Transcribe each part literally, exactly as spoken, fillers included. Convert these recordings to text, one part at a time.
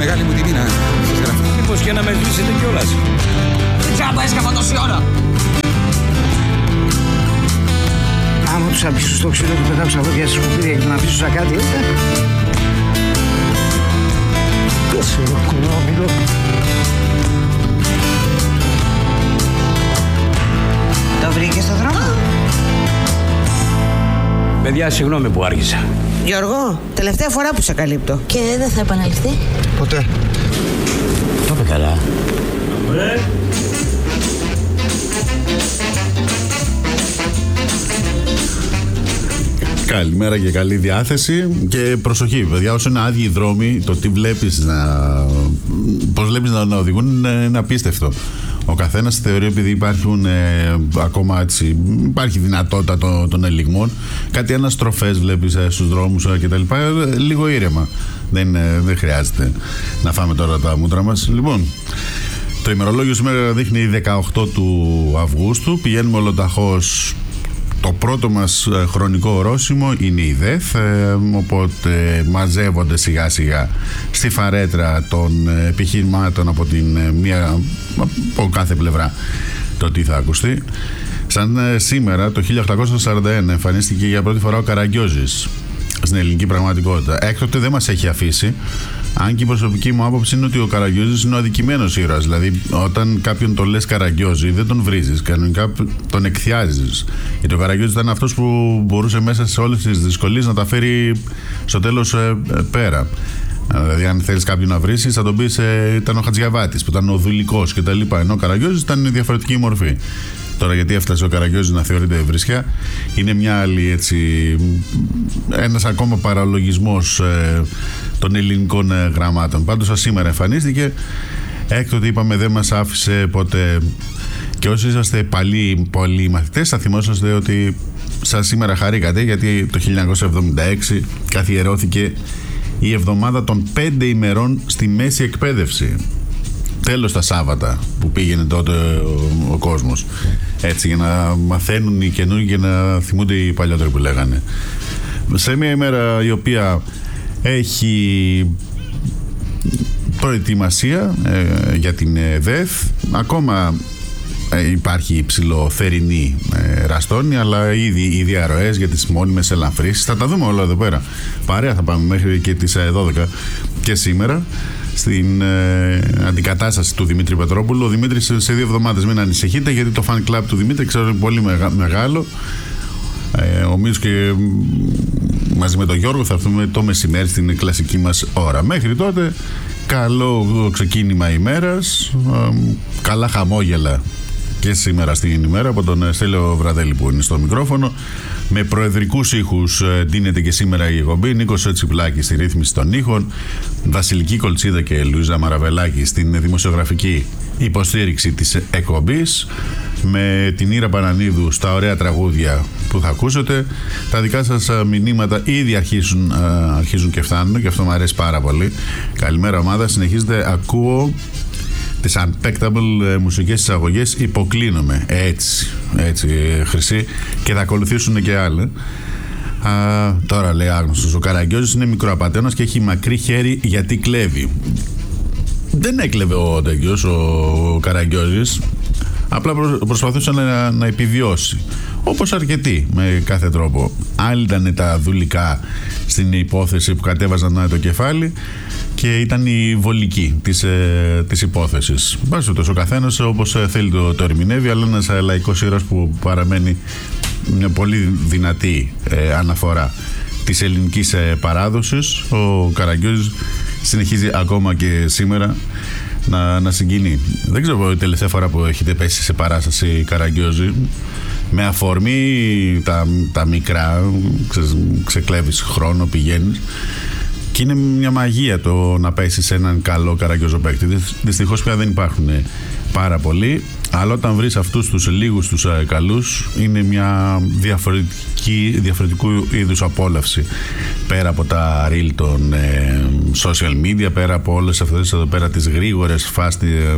μεγάλη μου τιμή να σας γράφω. Μήπως και να με κλείσετε κιόλας. Τζάμπα έσκαφα τόση ώρα. Άμα τους αφήσω στο ξύλο και πετάξω τα δόντια στις σκουπίδια και τον αφήσω σαν κάτι, έτσι. Τόσο κονόμιλο. Το βρήκες στο δρόμο? Παιδιά, συγγνώμη που άργησα. Γιώργο, τελευταία φορά που σε καλύπτω. Και δεν θα επαναληφθεί. Ποτέ. Το είπε καλά. Ωραία. Καλημέρα και καλή διάθεση. Και προσοχή, παιδιά, όσο είναι άδειοι οι δρόμοι, το τι βλέπεις να. Πώς βλέπεις να, να οδηγούν είναι, είναι απίστευτο. Ο καθένας θεωρεί, επειδή υπάρχουν ε, ακόμα έτσι, υπάρχει δυνατότητα των, των ελιγμών, κάτι αναστροφές βλέπεις ε, στους δρόμους ε, κτλ. Ε, λίγο ήρεμα. Δεν, ε, δεν χρειάζεται να φάμε τώρα τα μούτρα μας. Λοιπόν, το ημερολόγιο σήμερα δείχνει δεκαοκτώ του Αυγούστου. Πηγαίνουμε ολοταχώς. Το πρώτο μας χρονικό ορόσημο είναι η ΔΕΘ, ε, οπότε μαζεύονται σιγά σιγά στη φαρέτρα των επιχειρημάτων από την μία, από κάθε πλευρά το τι θα ακουστεί. Σαν ε, σήμερα το χίλια οκτακόσια σαράντα ένα εμφανίστηκε για πρώτη φορά ο Καραγκιόζης στην ελληνική πραγματικότητα. Έκτοτε δεν μας έχει αφήσει, αν και η προσωπική μου άποψη είναι ότι ο Καραγκιόζης είναι ο αδικημένος ήρωας. Δηλαδή, όταν κάποιον τον λες Καραγκιόζη, δεν τον βρίζεις, κανονικά τον εκθιάζεις. Γιατί ο Καραγκιόζης ήταν αυτός που μπορούσε μέσα σε όλες τις δυσκολίες να τα φέρει στο τέλος ε, ε, πέρα. Δηλαδή, αν θέλεις κάποιον να βρήσεις, θα τον πεις ε, ήταν ο Χατζιαβάτης, που ήταν ο Δουλικός κτλ. Ενώ ο Καραγκιόζης ήταν διαφορετική μορφή. Τώρα, γιατί έφτασε ο Καραγκιόζης να θεωρείται βρισιά, είναι μια άλλη έτσι, ένας ακόμα παραλογισμός ε, των ελληνικών ε, γραμμάτων. Πάντως, σήμερα εμφανίστηκε. Έκτοτε είπαμε δεν μας άφησε ποτέ. Και όσοι είσαστε παλιοί, πολλοί μαθητές, θα θυμόσαστε ότι σαν σήμερα χαρήκατε, γιατί το χίλια εννιακόσια εβδομήντα έξι καθιερώθηκε η εβδομάδα των πέντε ημερών στη μέση εκπαίδευση. Τέλος τα Σάββατα που πήγαινε τότε ο, ο κόσμος. Έτσι, για να μαθαίνουν οι καινούργοι και να θυμούνται οι παλιότεροι που λέγανε. Σε μια ημέρα η οποία έχει προετοιμασία ε, για την ε, ΔΕΘ, ακόμα ε, υπάρχει υψηλοθερινή ε, ραστόνη, αλλά ήδη οι διαρροές για τις μόνιμες ελαφρύσεις. Θα τα δούμε όλα εδώ πέρα. Παρέα θα πάμε μέχρι και τις ε, δώδεκα και σήμερα στην ε, αντικατάσταση του Δημήτρη Πετρόπουλου. Ο Δημήτρης σε δύο εβδομάδες, μην ανησυχείτε, γιατί το fan club του Δημήτρη ξέρω είναι πολύ μεγα, μεγάλο. Ε, ο Μίσος και μαζί με τον Γιώργο θα έρθουμε το μεσημέρι στην κλασική μας ώρα. Μέχρι τότε, καλό ξεκίνημα ημέρας, ε, καλά χαμόγελα και σήμερα στην ημέρα από τον Στέλιο Βραδέλη που είναι στο μικρόφωνο. Με προεδρικούς ήχους ντύνεται και σήμερα η εκπομπή. Νίκος Τσιπλάκης στη ρύθμιση των ήχων, Βασιλική Κολτσίδα και Λουίζα Μαραβελάκη στην δημοσιογραφική υποστήριξη της εκπομπής, με την Ήρα Πανανίδου στα ωραία τραγούδια που θα ακούσετε. Τα δικά σας μηνύματα ήδη αρχίζουν, αρχίζουν και φτάνουν, και αυτό μου αρέσει πάρα πολύ. Καλημέρα ομάδα, συνεχίζετε, ακούω τις unpackable μουσικές εισαγωγές, υποκλίνομαι. Έτσι, έτσι Χρυσή, και θα ακολουθήσουν και άλλοι. Α, τώρα λέει άγνωστος, ο Καραγκιόζης είναι μικροαπατεώνας και έχει μακρύ χέρι γιατί κλέβει. Δεν έκλεβε ο τέτοιος ο Καραγκιόζης, απλά προσπαθούσε να, να επιβιώσει, όπως αρκετοί με κάθε τρόπο. Άλλοι ήταν τα δουλικά στην υπόθεση που κατέβαζαν το κεφάλι και ήταν η βολική της, ε, της υπόθεσης. Μπάσουτος ο καθένας όπως θέλει το, το ερμηνεύει, αλλά ένας λαϊκός ήρωας που παραμένει μια πολύ δυνατή ε, αναφορά της ελληνικής ε, παράδοσης. Ο Καραγκιόζης συνεχίζει ακόμα και σήμερα να, να συγκινεί. Δεν ξέρω η τελευταία φορά που έχετε πέσει σε παράσταση Καραγκιόζη, με αφορμή τα, τα μικρά, ξε, ξεκλέβεις χρόνο, πηγαίνεις. Και είναι μια μαγεία το να πέσει σε έναν καλό Καραγκιόζο παίκτη. Δυστυχώς πια δεν υπάρχουν πάρα πολλοί, αλλά όταν βρεις αυτούς τους λίγους τους καλούς, είναι μια διαφορετική, διαφορετικού είδους απόλαυση. Πέρα από τα reel των ε, social media, πέρα από όλες αυτές εδώ πέρα τις γρήγορες fast, ε,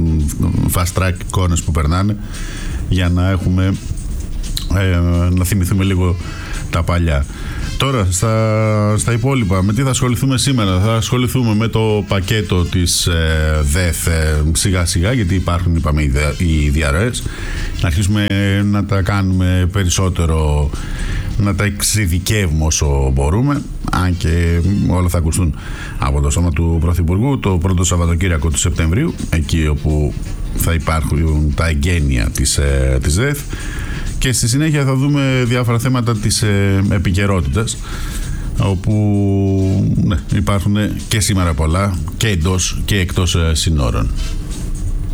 fast track εικόνες που περνάνε, για να έχουμε ε, να θυμηθούμε λίγο τα παλιά. Τώρα στα, στα υπόλοιπα, με τι θα ασχοληθούμε σήμερα? Θα ασχοληθούμε με το πακέτο της ε, ΔΕΘ ε, σιγά σιγά, γιατί υπάρχουν, είπαμε, οι, οι διαρροές. Να αρχίσουμε να τα κάνουμε περισσότερο, να τα εξειδικεύουμε όσο μπορούμε, αν και όλα θα ακουστούν από το σώμα του Πρωθυπουργού το πρώτο Σαββατοκύριακο του Σεπτεμβρίου, εκεί όπου θα υπάρχουν τα εγγένεια της, ε, της ΔΕΘ. Και στη συνέχεια θα δούμε διάφορα θέματα της ε, επικαιρότητας, όπου ναι, υπάρχουν και σήμερα πολλά και εντός και εκτός ε, συνόρων.